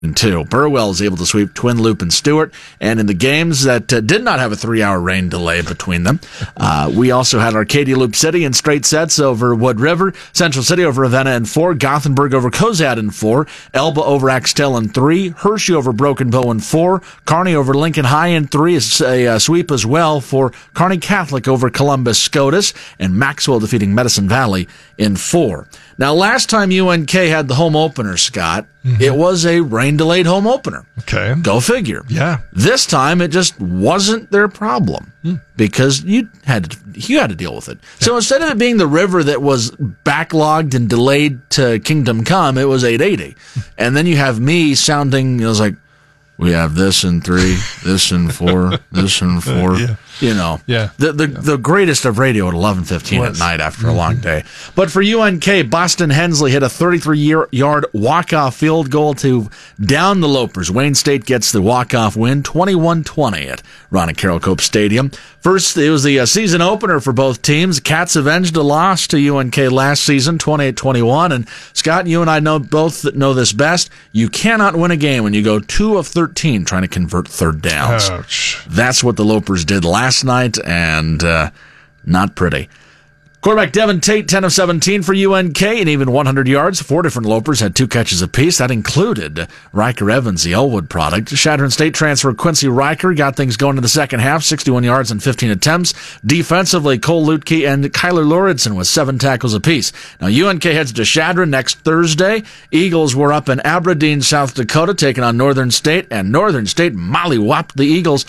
2. Burwell is able to sweep Twin Loop and Stewart. And in the games that did not have a 3-hour rain delay between them, we also had Arcadia Loop City in straight sets over Wood River, Central City over Ravenna in 4, Gothenburg over Cozad in 4, Elba over Axtell in 3, Hershey over Broken Bow in 4, Kearney over Lincoln High in 3 is a sweep as well for Kearney Catholic over Columbus Scotus, and Maxwell defeating Medicine Valley in 4. Now, last time UNK had the home opener, Scott, it was a rain-delayed home opener. Okay. Go figure. Yeah. This time, it just wasn't their problem because you had to deal with it. Yeah. So instead of it being the river that was backlogged and delayed to Kingdom Come, it was 880. And then you have me sounding, it was like, we have this in 3, this in 4, this in 4. Yeah. You know, the greatest of radio at 11:15 at night after a long day. But for UNK, Boston Hensley hit a 33-yard walk-off field goal to down the Lopers. Wayne State gets the walk-off win, 21-20 at Ron and Carroll Cope Stadium. First, it was the season opener for both teams. Cats avenged a loss to UNK last season, 28-21. And Scott, you and I know this best. You cannot win a game when you go 2 of 13 trying to convert third downs. Ouch. That's what the Lopers did last night, and not pretty. Quarterback Devin Tate, 10 of 17 for UNK, and even 100 yards. 4 different Lopers had 2 catches apiece. That included Riker Evans, the Elwood product. Chadron State transfer Quincy Riker got things going in the second half, 61 yards and 15 attempts. Defensively, Cole Lutke and Kyler Lauritsen with 7 tackles apiece. Now, UNK heads to Chadron next Thursday. Eagles were up in Aberdeen, South Dakota, taking on Northern State, and Northern State mollywopped the Eagles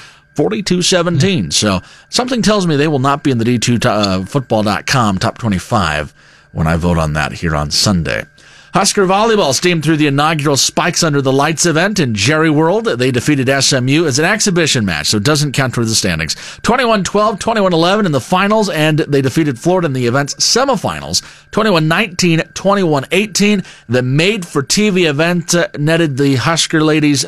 42-17. So something tells me they will not be in the D2 football.com top 25 when I vote on that here on Sunday. Husker volleyball steamed through the inaugural Spikes Under the Lights event in Jerry World. They defeated SMU as an exhibition match, so it doesn't count for the standings. 21-12, 21-11 in the finals, and they defeated Florida in the event's semifinals. 21-19, 21-18. The made-for-TV event netted the Husker ladies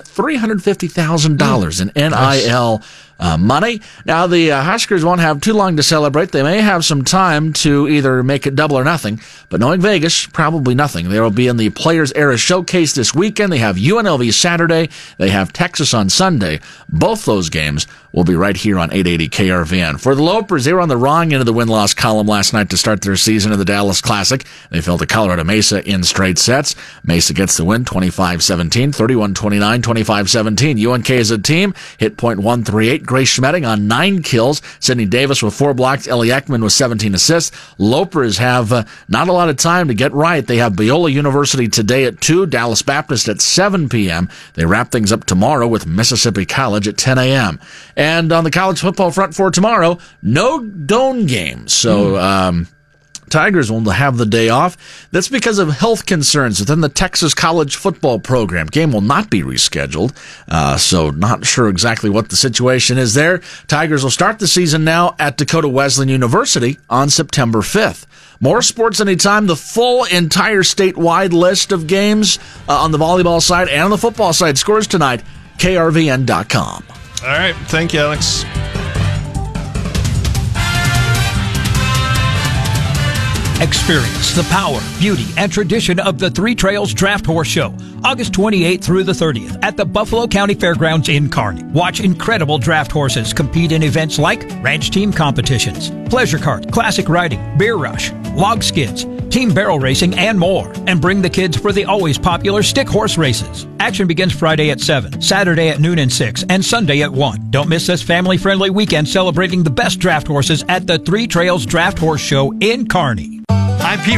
$350,000 in NIL money. Now, the Huskers won't have too long to celebrate. They may have some time to either make it double or nothing, but knowing Vegas, probably nothing. They will be in the Players Era Showcase this weekend. They have UNLV Saturday. They have Texas on Sunday. Both those games will be right here on 880 KRVN. For the Lopers, they were on the wrong end of the win-loss column last night to start their season in the Dallas Classic. They fell to Colorado Mesa in straight sets. Mesa gets the win 25-17, 31-29, 25-17. UNK as a team hit .138. Grace Schmedding on 9 kills. Sydney Davis with 4 blocks. Ellie Ekman with 17 assists. Lopers have not a lot of time to get right. They have Biola University today at 2, Dallas Baptist at 7 p.m. They wrap things up tomorrow with Mississippi College at 10 a.m. And on the college football front for tomorrow, no Doane games. So, Tigers will have the day off. That's because of health concerns within the Texas college football program. Game will not be rescheduled, so not sure exactly what the situation is there. Tigers will start the season now at Dakota Wesleyan University on September 5th. More sports anytime. The full entire statewide list of games on the volleyball side and on the football side. Scores tonight, krvn.com. All right. Thank you, Alex. Experience the power, beauty, and tradition of the Three Trails Draft Horse Show, August 28th through the 30th at the Buffalo County Fairgrounds in Kearney. Watch incredible draft horses compete in events like ranch team competitions, pleasure cart, classic riding, beer rush, log skids, team barrel racing, and more. And bring the kids for the always popular stick horse races. Action begins Friday at 7, Saturday at noon and 6, and Sunday at 1. Don't miss this family-friendly weekend celebrating the best draft horses at the Three Trails Draft Horse Show in Kearney.